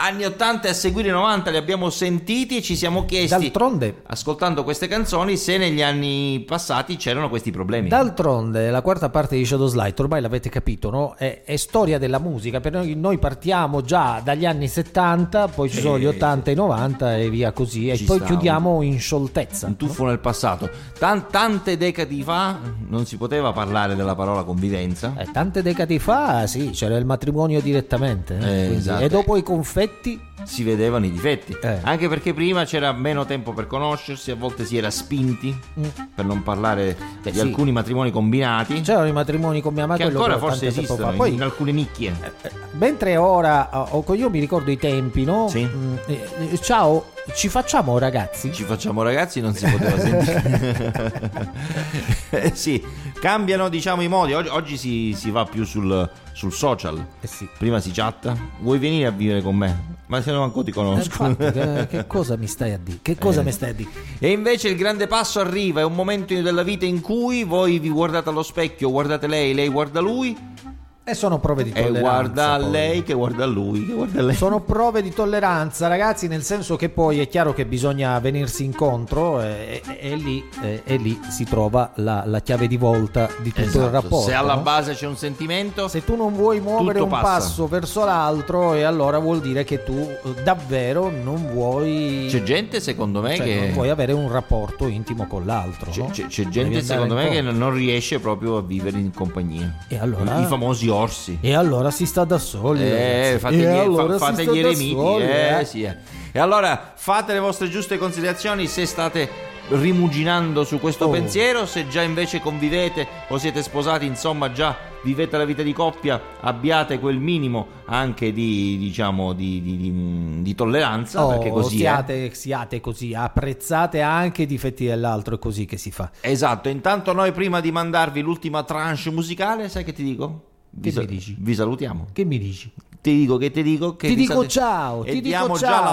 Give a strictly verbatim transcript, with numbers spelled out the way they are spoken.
anni ottanta e a seguire i novanta li abbiamo sentiti e ci siamo chiesti, d'altronde, ascoltando queste canzoni, se negli anni passati c'erano questi problemi. D'altronde la quarta parte di Shadows Light, ormai l'avete capito, no? È, è storia della musica. Per noi, noi partiamo già dagli anni settanta, poi ci sono gli ottanta e i novanta e via così, e Ci poi sta, chiudiamo in scioltezza. Un tuffo nel passato. Tan- tante decadi fa non si poteva parlare della parola convivenza. Eh, tante decadi fa, sì, c'era il matrimonio direttamente. eh, Eh, quindi- esatto. E dopo i confetti. Si vedevano i difetti, Eh. anche perché prima c'era meno tempo per conoscersi, a volte si era spinti, Mm. per non parlare Beh, di sì. alcuni matrimoni combinati C'erano i matrimoni con mia che madre, quello ancora però forse tanto tempo esistono fa. Poi, in alcune nicchie. eh, mentre ora, oh, io mi ricordo i tempi, no? Sì. Mm, eh, eh, ciao, ci facciamo ragazzi? Ci facciamo ragazzi, non si poteva sentire. Eh, sì, cambiano diciamo i modi. Oggi, oggi si, si va più sul, sul social. Eh sì. Prima si chatta. Vuoi venire a vivere con me? Ma se no manco ti Eh, conosco. infatti, che, che cosa mi stai a dire? Che cosa Eh. mi stai a dire? E invece il grande passo arriva, è un momento della vita in cui voi vi guardate allo specchio, guardate lei, lei guarda lui E sono prove di e tolleranza. guarda poi. lei che guarda lui, che guarda lei. Sono prove di tolleranza, ragazzi, nel senso che poi è chiaro che bisogna venirsi incontro e, e- e lì, e, e lì si trova la, la chiave di volta di tutto Esatto. il rapporto. Se alla no? base c'è un sentimento, Se tu non vuoi muovere tutto un passa. passo verso l'altro, e allora vuol dire che tu eh, davvero non vuoi, c'è gente secondo me cioè, che non vuoi avere un rapporto intimo con l'altro. c'è, no? c'è- c'è Devi gente andare secondo me che incontro. non riesce proprio a vivere in compagnia. E allora? I famosi orsi. E allora si sta da soli. Eh, ragazzi. fate E gli, allora fa- si fate sta gli da eremiti, soli, eh, eh. sì, eh. E allora fate le vostre giuste considerazioni se state rimuginando su questo Oh. pensiero, se già invece convivete o siete sposati, insomma già vivete la vita di coppia, abbiate quel minimo anche di diciamo di, di, di- di tolleranza, Oh, perché così è. siate, siate così, apprezzate anche i difetti dell'altro, è così che si fa. Esatto, intanto noi prima di mandarvi l'ultima tranche musicale, sai che ti dico? Vi, Che mi dici? vi salutiamo. Che mi dici? Ti dico che ti dico che Ti vi dico state- ciao, e ti dico diamo già ciao. la